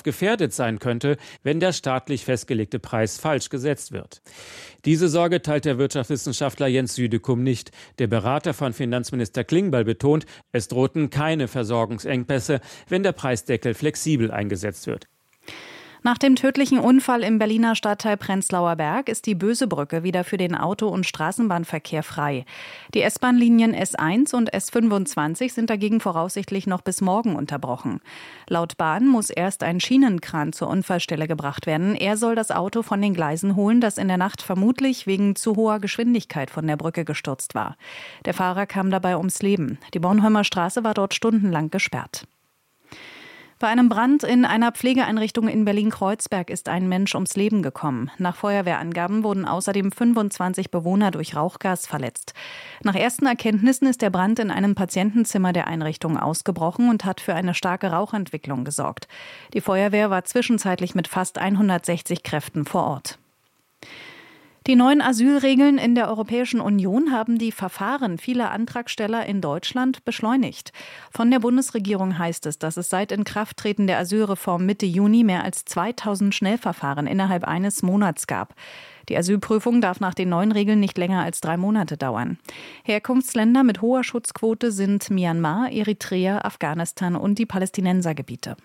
Wirtschaft gefährdet sein könnte, wenn der staatlich festgelegte Preis falsch gesetzt wird. Diese Sorge teilt der Wirtschaftswissenschaftler Jens Südekum nicht. Der Berater von Finanzminister Klingbeil betont, es drohten keine Versorgungsengpässe, wenn der Preisdeckel flexibel eingesetzt wird. Nach dem tödlichen Unfall im Berliner Stadtteil Prenzlauer Berg ist die Bösebrücke wieder für den Auto- und Straßenbahnverkehr frei. Die S-Bahn-Linien S1 und S25 sind dagegen voraussichtlich noch bis morgen unterbrochen. Laut Bahn muss erst ein Schienenkran zur Unfallstelle gebracht werden. Er soll das Auto von den Gleisen holen, das in der Nacht vermutlich wegen zu hoher Geschwindigkeit von der Brücke gestürzt war. Der Fahrer kam dabei ums Leben. Die Bornholmer Straße war dort stundenlang gesperrt. Bei einem Brand in einer Pflegeeinrichtung in Berlin-Kreuzberg ist ein Mensch ums Leben gekommen. Nach Feuerwehrangaben wurden außerdem 25 Bewohner durch Rauchgas verletzt. Nach ersten Erkenntnissen ist der Brand in einem Patientenzimmer der Einrichtung ausgebrochen und hat für eine starke Rauchentwicklung gesorgt. Die Feuerwehr war zwischenzeitlich mit fast 160 Kräften vor Ort. Die neuen Asylregeln in der Europäischen Union haben die Verfahren vieler Antragsteller in Deutschland beschleunigt. Von der Bundesregierung heißt es, dass es seit Inkrafttreten der Asylreform Mitte Juni mehr als 2000 Schnellverfahren innerhalb eines Monats gab. Die Asylprüfung darf nach den neuen Regeln nicht länger als 3 Monate dauern. Herkunftsländer mit hoher Schutzquote sind Myanmar, Eritrea, Afghanistan und die Palästinensergebiete.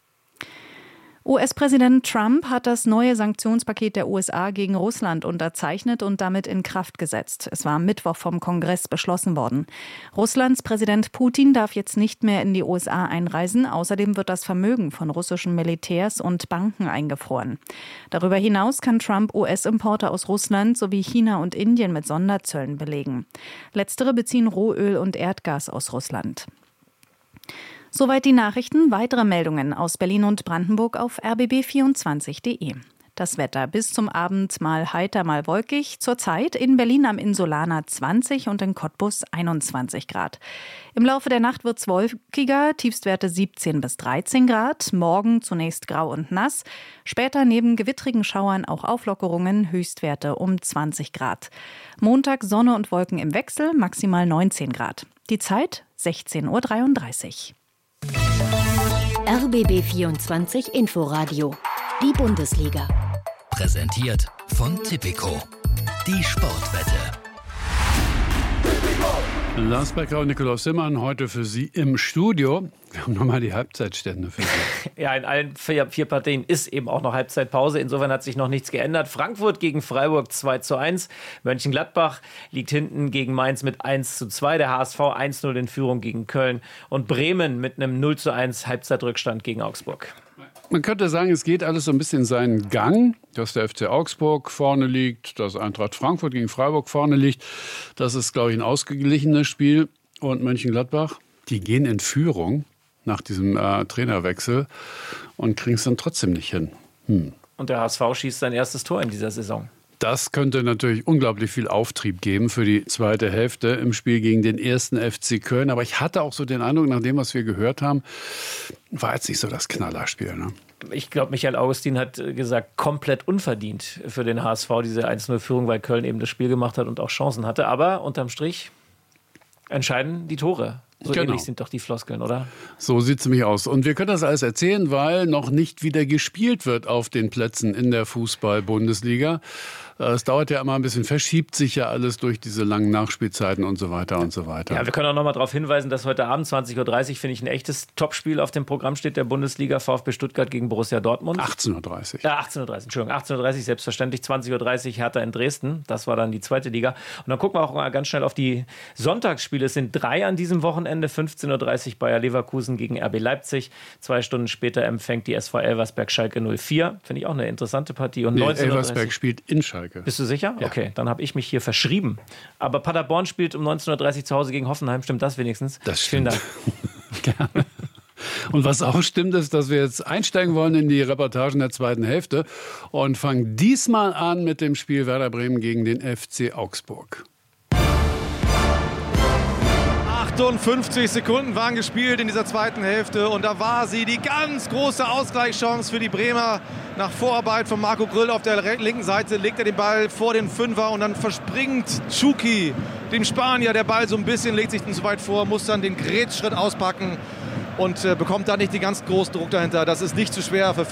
US-Präsident Trump hat das neue Sanktionspaket der USA gegen Russland unterzeichnet und damit in Kraft gesetzt. Es war am Mittwoch vom Kongress beschlossen worden. Russlands Präsident Putin darf jetzt nicht mehr in die USA einreisen. Außerdem wird das Vermögen von russischen Militärs und Banken eingefroren. Darüber hinaus kann Trump US-Importe aus Russland sowie China und Indien mit Sonderzöllen belegen. Letztere beziehen Rohöl und Erdgas aus Russland. Soweit die Nachrichten. Weitere Meldungen aus Berlin und Brandenburg auf rbb24.de. Das Wetter bis zum Abend mal heiter, mal wolkig. Zurzeit in Berlin am Insulaner 20 und in Cottbus 21 Grad. Im Laufe der Nacht wird es wolkiger, Tiefstwerte 17 bis 13 Grad. Morgen zunächst grau und nass. Später neben gewittrigen Schauern auch Auflockerungen, Höchstwerte um 20 Grad. Montag Sonne und Wolken im Wechsel, maximal 19 Grad. Die Zeit 16.33 Uhr. RBB 24 Inforadio. Die Bundesliga. Präsentiert von Tipico. Die Sportwette. Lars Becker und Nikolaus Simmann heute für Sie im Studio. Wir haben nochmal die Halbzeitstände für Sie. Ja, in allen 4 Partien ist eben auch noch Halbzeitpause. Insofern hat sich noch nichts geändert. Frankfurt gegen Freiburg 2:1. Mönchengladbach liegt hinten gegen Mainz mit 1:2. Der HSV 1:0 in Führung gegen Köln. Und Bremen mit einem 0:1 Halbzeitrückstand gegen Augsburg. Man könnte sagen, es geht alles so ein bisschen seinen Gang, dass der FC Augsburg vorne liegt, dass Eintracht Frankfurt gegen Freiburg vorne liegt. Das ist, glaube ich, ein ausgeglichenes Spiel. Und Mönchengladbach, die gehen in Führung nach diesem Trainerwechsel und kriegen es dann trotzdem nicht hin. Und der HSV schießt sein erstes Tor in dieser Saison. Das könnte natürlich unglaublich viel Auftrieb geben für die zweite Hälfte im Spiel gegen den 1. FC Köln. Aber ich hatte auch so den Eindruck, nach dem, was wir gehört haben, war jetzt nicht so das Knallerspiel, ne? Ich glaube, Michael Augustin hat gesagt, komplett unverdient für den HSV diese 1:0-Führung, weil Köln eben das Spiel gemacht hat und auch Chancen hatte. Aber unterm Strich entscheiden die Tore. So ähnlich sind doch die Floskeln, oder? So sieht es nämlich aus. Und wir können das alles erzählen, weil noch nicht wieder gespielt wird auf den Plätzen in der Fußball-Bundesliga. Es dauert ja immer ein bisschen, verschiebt sich ja alles durch diese langen Nachspielzeiten und so weiter und so weiter. Ja, wir können auch noch mal darauf hinweisen, dass heute Abend 20:30 Uhr, finde ich, ein echtes Topspiel auf dem Programm steht der Bundesliga, VfB Stuttgart gegen Borussia Dortmund. 18:30 Uhr. Ja, 18:30 Uhr, Entschuldigung. 18:30 Uhr, selbstverständlich. 20:30 Uhr Hertha in Dresden. Das war dann die zweite Liga. Und dann gucken wir auch mal ganz schnell auf die Sonntagsspiele. Es sind 3 an diesem Wochenende. 15:30 Uhr Bayer Leverkusen gegen RB Leipzig. 2 Stunden später empfängt die SV Elversberg Schalke 04. Finde ich auch eine interessante Partie. Und 19:30 Elversberg spielt in Schalke. Bist du sicher? Ja. Okay, dann habe ich mich hier verschrieben. Aber Paderborn spielt um 19:30 Uhr zu Hause gegen Hoffenheim. Stimmt das wenigstens? Das stimmt. Vielen Dank. Gerne. Und was auch stimmt, ist, dass wir jetzt einsteigen wollen in die Reportagen der zweiten Hälfte und fangen diesmal an mit dem Spiel Werder Bremen gegen den FC Augsburg. 58 Sekunden waren gespielt in dieser zweiten Hälfte und da war sie, die ganz große Ausgleichschance für die Bremer. Nach Vorarbeit von Marco Grüll auf der linken Seite legt er den Ball vor den Fünfer und dann verspringt Chucky, dem Spanier, der Ball so ein bisschen, legt sich dann zu weit vor, muss dann den Grätschritt auspacken und bekommt da nicht den ganz großen Druck dahinter. Das ist nicht zu schwer für